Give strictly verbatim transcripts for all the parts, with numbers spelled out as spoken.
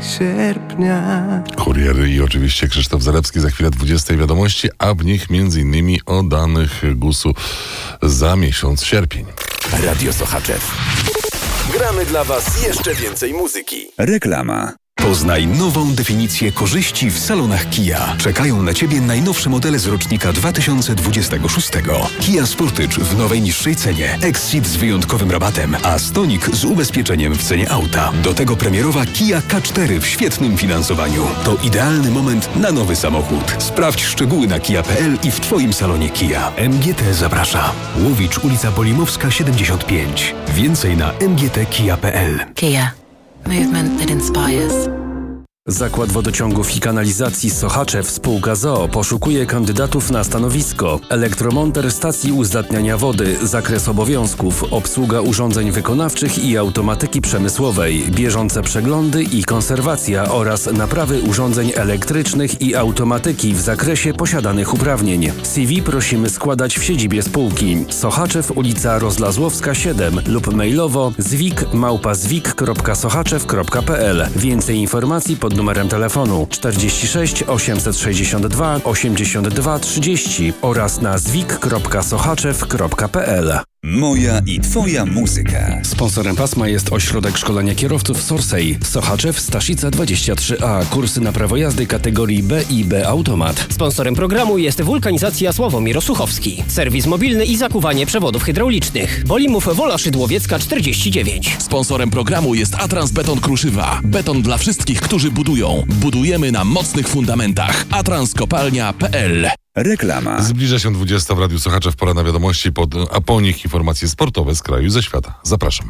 sierpnia. Kurier i oczywiście Krzysztof Zalewski za chwilę dwudziestej wiadomości, a w nich między innymi o danych gusu za miesiąc sierpień. Radio Sochaczew. Gramy dla Was jeszcze więcej muzyki. Reklama. Poznaj nową definicję korzyści w salonach Kia. Czekają na Ciebie najnowsze modele z rocznika dwa tysiące dwudziestego szóstego. Kia Sportage w nowej niższej cenie. Exceed z wyjątkowym rabatem, a Stonic z ubezpieczeniem w cenie auta. Do tego premierowa Kia K cztery w świetnym finansowaniu. To idealny moment na nowy samochód. Sprawdź szczegóły na kia kropka p l i w Twoim salonie Kia. M G T zaprasza. Łowicz, ulica Polimowska siedemdziesiąt pięć. Więcej na m g t kia kropka p l. Kia. Movement that inspires. Zakład Wodociągów i Kanalizacji Sochaczew spółka z o o poszukuje kandydatów na stanowisko elektromonter stacji uzdatniania wody, zakres obowiązków, obsługa urządzeń wykonawczych i automatyki przemysłowej, bieżące przeglądy i konserwacja oraz naprawy urządzeń elektrycznych i automatyki w zakresie posiadanych uprawnień. C V prosimy składać w siedzibie spółki. Sochaczew, ulica Rozlazłowska siedem lub mailowo zwik małpa zwik kropka sochaczew kropka p l. Więcej informacji pod numerem telefonu czterdzieści sześć osiemset sześćdziesiąt dwa osiemdziesiąt dwa trzydzieści oraz na zwik kropka sochaczew kropka p l. Moja i Twoja muzyka. Sponsorem pasma jest Ośrodek Szkolenia Kierowców Sorsej. Sochaczew, Staszica dwadzieścia trzy a. Kursy na prawo jazdy kategorii B i B Automat. Sponsorem programu jest Wulkanizacja Sławomir Osuchowski. Serwis mobilny i zakuwanie przewodów hydraulicznych. Bolimów Wola Szydłowiecka czterdzieści dziewięć. Sponsorem programu jest Atrans Beton Kruszywa. Beton dla wszystkich, którzy budują. Budujemy na mocnych fundamentach. atranskopalnia kropka p l. Reklama. Zbliża się dwudziesta w Radiu Sochaczew, pora na wiadomości, pod, a po nich informacje sportowe z kraju i ze świata. Zapraszam.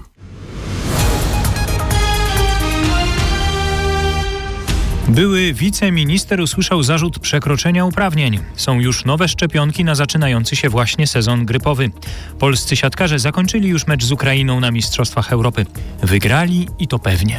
Były wiceminister usłyszał zarzut przekroczenia uprawnień. Są już nowe szczepionki na zaczynający się właśnie sezon grypowy. Polscy siatkarze zakończyli już mecz z Ukrainą na Mistrzostwach Europy. Wygrali i to pewnie.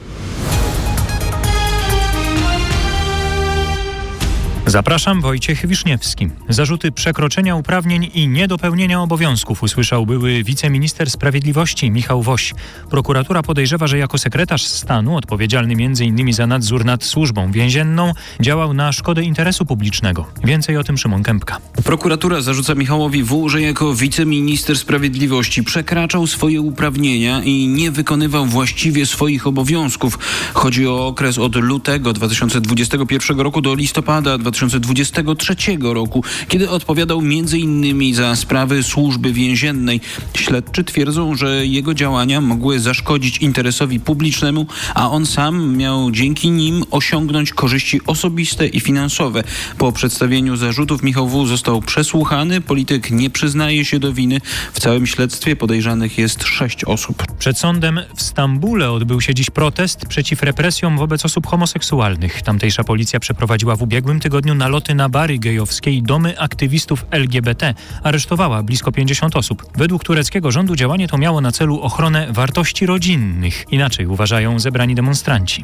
Zapraszam, Wojciech Wiszniewski. Zarzuty przekroczenia uprawnień i niedopełnienia obowiązków usłyszał były wiceminister sprawiedliwości Michał Woś. Prokuratura podejrzewa, że jako sekretarz stanu, odpowiedzialny między innymi za nadzór nad służbą więzienną, działał na szkodę interesu publicznego. Więcej o tym Szymon Kępka. Prokuratura zarzuca Michałowi W., że jako wiceminister sprawiedliwości przekraczał swoje uprawnienia i nie wykonywał właściwie swoich obowiązków. Chodzi o okres od lutego dwa tysiące dwudziestego pierwszego roku do listopada dwa tysiące dwudziestego trzeciego roku, kiedy odpowiadał między innymi za sprawy służby więziennej. Śledczy twierdzą, że jego działania mogły zaszkodzić interesowi publicznemu, a on sam miał dzięki nim osiągnąć korzyści osobiste i finansowe. Po przedstawieniu zarzutów Michał W. został przesłuchany. Polityk nie przyznaje się do winy. W całym śledztwie podejrzanych jest sześć osób. Przed sądem w Stambule odbył się dziś protest przeciw represjom wobec osób homoseksualnych. Tamtejsza policja przeprowadziła w ubiegłym tygodniu naloty na bary gejowskie i domy aktywistów L G B T. Aresztowała blisko pięćdziesiąt osób. Według tureckiego rządu działanie to miało na celu ochronę wartości rodzinnych. Inaczej uważają zebrani demonstranci.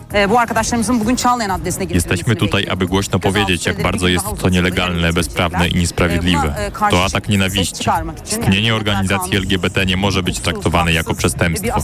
Jesteśmy tutaj, aby głośno powiedzieć, jak bardzo jest to nielegalne, bezprawne i niesprawiedliwe. To atak nienawiści. Istnienie organizacji L G B T nie może być traktowane jako przestępstwo.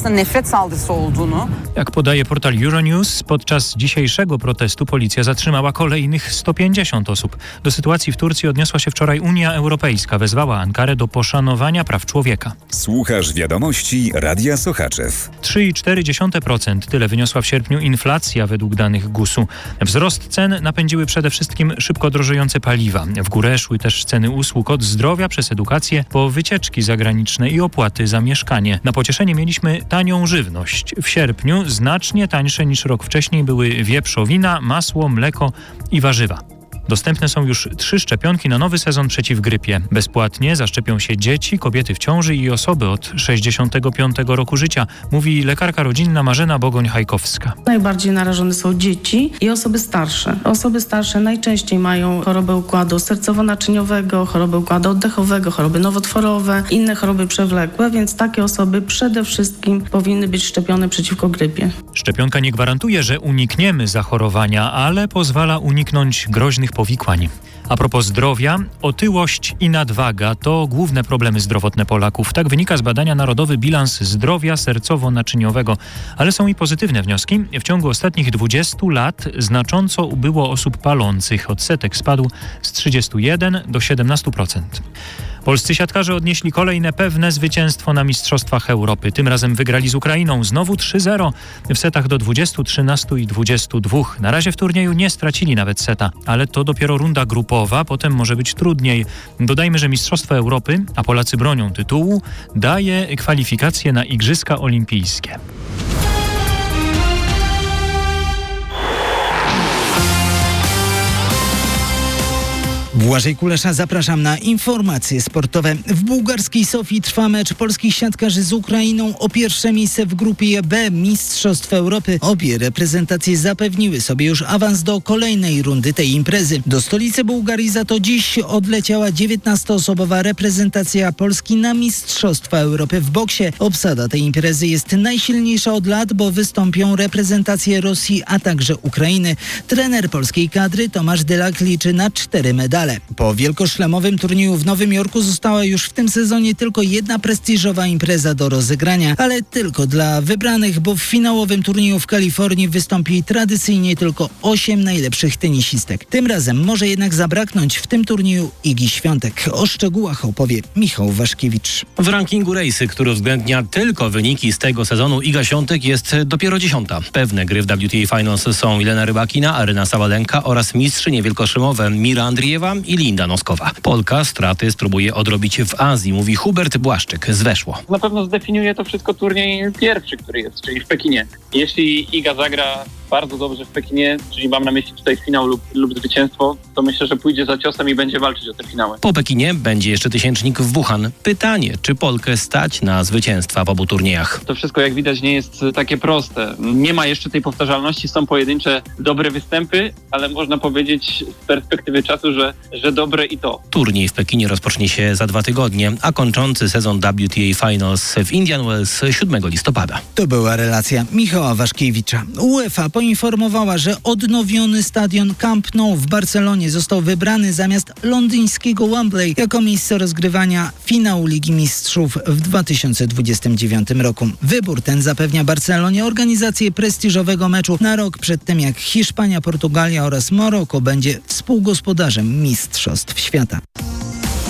Jak podaje portal Euronews, podczas dzisiejszego protestu policja zatrzymała kolejnych sto pięćdziesiąt osób. Do sytuacji w Turcji odniosła się wczoraj Unia Europejska. Wezwała Ankarę do poszanowania praw człowieka. Słuchasz wiadomości Radia Sochaczew. trzy i cztery dziesiąte procent. Tyle wyniosła w sierpniu inflacja według danych gusu. Wzrost cen napędziły przede wszystkim szybko drożejące paliwa. W górę szły też ceny usług od zdrowia przez edukację po wycieczki zagraniczne i opłaty za mieszkanie. Na pocieszenie mieliśmy tanią żywność. W sierpniu znacznie tańsze niż rok wcześniej były wieprzowina, masło, mleko i warzywa. Dostępne są już trzy szczepionki na nowy sezon przeciw grypie. Bezpłatnie zaszczepią się dzieci, kobiety w ciąży i osoby od sześćdziesiątego piątego roku życia, mówi lekarka rodzinna Marzena Bogoń-Hajkowska. Najbardziej narażone są dzieci i osoby starsze. Osoby starsze najczęściej mają chorobę układu sercowo-naczyniowego, chorobę układu oddechowego, choroby nowotworowe, inne choroby przewlekłe, więc takie osoby przede wszystkim powinny być szczepione przeciwko grypie. Szczepionka nie gwarantuje, że unikniemy zachorowania, ale pozwala uniknąć groźnych powikłań. A propos zdrowia, otyłość i nadwaga to główne problemy zdrowotne Polaków. Tak wynika z badania Narodowy Bilans Zdrowia Sercowo-Naczyniowego. Ale są i pozytywne wnioski. W ciągu ostatnich dwudziestu lat znacząco ubyło osób palących. Odsetek spadł z trzydziestu jeden do siedemnastu procent. Polscy siatkarze odnieśli kolejne pewne zwycięstwo na Mistrzostwach Europy. Tym razem wygrali z Ukrainą znowu trzy zero w setach do dwudziestu, trzynastu i dwudziestu dwóch. Na razie w turnieju nie stracili nawet seta, ale to dopiero runda grupowa, potem może być trudniej. Dodajmy, że Mistrzostwa Europy, a Polacy bronią tytułu, daje kwalifikacje na Igrzyska Olimpijskie. Błażej Kulesza, zapraszam na informacje sportowe. W bułgarskiej Sofii trwa mecz polskich siatkarzy z Ukrainą o pierwsze miejsce w grupie B Mistrzostw Europy. Obie reprezentacje zapewniły sobie już awans do kolejnej rundy tej imprezy. Do stolicy Bułgarii za to dziś odleciała dziewiętnastoosobowa reprezentacja Polski na Mistrzostwa Europy w boksie. Obsada tej imprezy jest najsilniejsza od lat, bo wystąpią reprezentacje Rosji, a także Ukrainy. Trener polskiej kadry Tomasz Dylak liczy na cztery medale. Po wielkoszlemowym turnieju w Nowym Jorku została już w tym sezonie tylko jedna prestiżowa impreza do rozegrania, ale tylko dla wybranych, bo w finałowym turnieju w Kalifornii wystąpi tradycyjnie tylko osiem najlepszych tenisistek. Tym razem może jednak zabraknąć w tym turnieju Igi Świątek. O szczegółach opowie Michał Waszkiewicz. W rankingu Rejsy, który uwzględnia tylko wyniki z tego sezonu, Iga Świątek jest dopiero dziesiąta. Pewne gry w W T A Finals są Jelena Rybakina, Aryna Sabalenka oraz mistrzynie wielkoszymowe Mira Andrijewa i Linda Noskowa. Polka straty spróbuje odrobić w Azji, mówi Hubert Błaszczyk z Weszło. Na pewno zdefiniuje to wszystko turniej pierwszy, który jest, czyli w Pekinie. Jeśli Iga zagra bardzo dobrze w Pekinie, czyli mam na myśli tutaj finał lub, lub zwycięstwo, to myślę, że pójdzie za ciosem i będzie walczyć o te finały. Po Pekinie będzie jeszcze tysięcznik w Wuhan. Pytanie, czy Polkę stać na zwycięstwa w obu turniejach? To wszystko, jak widać, nie jest takie proste. Nie ma jeszcze tej powtarzalności, są pojedyncze dobre występy, ale można powiedzieć z perspektywy czasu, że, że dobre i to. Turniej w Pekinie rozpocznie się za dwa tygodnie, a kończący sezon W T A Finals w Indian Wells siódmego listopada. To była relacja Michała Waszkiewicza. UEFA poinformowała, że odnowiony stadion Camp Nou w Barcelonie został wybrany zamiast londyńskiego Wembley jako miejsce rozgrywania finału Ligi Mistrzów w dwa tysiące dwudziestym dziewiątym roku. Wybór ten zapewnia Barcelonie organizację prestiżowego meczu na rok przed tym, jak Hiszpania, Portugalia oraz Maroko będzie współgospodarzem Mistrzostw Świata.